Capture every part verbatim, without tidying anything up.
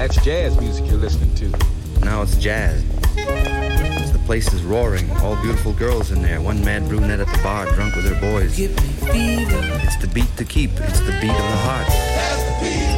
That's jazz music you're listening to. Now it's jazz. The place is roaring. All beautiful girls in there. One mad brunette at the bar, drunk with her boys. Give me fever. It's the beat to keep. It's the beat of the heart. That's the beat.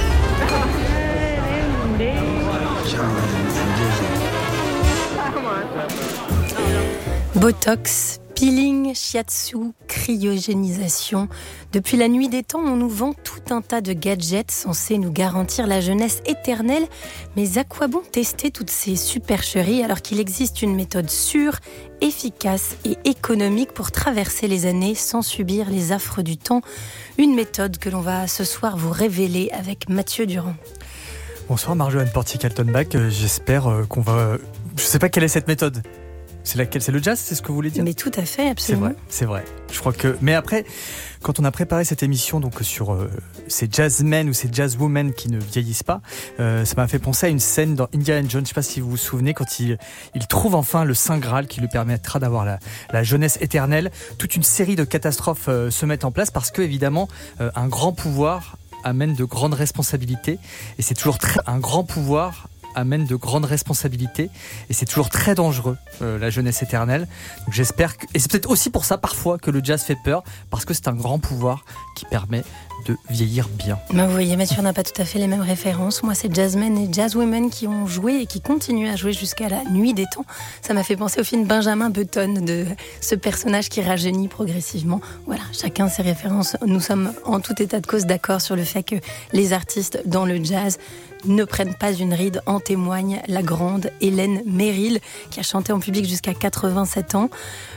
Botox, peeling, shiatsu, cryogénisation. Depuis la nuit des temps, on nous vend tout un tas de gadgets censés nous garantir la jeunesse éternelle. Mais à quoi bon tester toutes ces supercheries alors qu'il existe une méthode sûre, efficace et économique pour traverser les années sans subir les affres du temps? Une méthode que l'on va ce soir vous révéler avec Mathieu Durand. Bonsoir Marjolaine Portier-Kaltenbach, euh, j'espère euh, qu'on va... Je sais pas quelle est cette méthode. C'est laquelle? C'est le jazz, c'est ce que vous voulez dire? Mais tout à fait, absolument. C'est vrai, c'est vrai. Je crois que... Mais après, quand on a préparé cette émission donc sur euh, ces jazzmen ou ces jazzwomen qui ne vieillissent pas, euh, ça m'a fait penser à une scène dans Indiana Jones. Je ne sais pas si vous vous souvenez, quand il, il trouve enfin le Saint Graal qui lui permettra d'avoir la, la jeunesse éternelle. Toute une série de catastrophes euh, se mettent en place parce que, évidemment, euh, un grand pouvoir amène de grandes responsabilités. Et c'est toujours très... Un grand pouvoir amène de grandes responsabilités et c'est toujours très dangereux, euh, la jeunesse éternelle. Donc j'espère que... Et c'est peut-être aussi pour ça parfois que le jazz fait peur, parce que c'est un grand pouvoir qui permet de vieillir bien. Ben vous voyez, Mathieu, on n'a pas tout à fait les mêmes références. Moi, c'est jazzmen et jazzwomen qui ont joué et qui continuent à jouer jusqu'à la nuit des temps. Ça m'a fait penser au film Benjamin Button, de ce personnage qui rajeunit progressivement. Voilà, chacun ses références. Nous sommes en tout état de cause d'accord sur le fait que les artistes dans le jazz ne prennent pas une ride. En témoigne la grande Hélène Merrill, qui a chanté en public jusqu'à quatre-vingt-sept ans.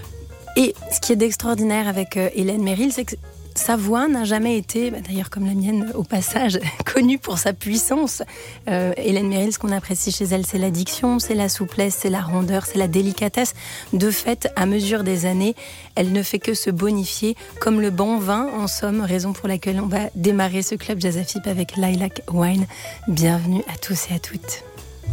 Et ce qui est d'extraordinaire avec Hélène Merrill, c'est que sa voix n'a jamais été, bah d'ailleurs comme la mienne au passage, connue pour sa puissance. Euh, Hélène Merrill, ce qu'on apprécie chez elle, c'est la diction, c'est la souplesse, c'est la rondeur, c'est la délicatesse. De fait, à mesure des années, elle ne fait que se bonifier comme le bon vin, en somme, raison pour laquelle on va démarrer ce club Jazz Afip avec Lilac Wine. Bienvenue à tous et à toutes.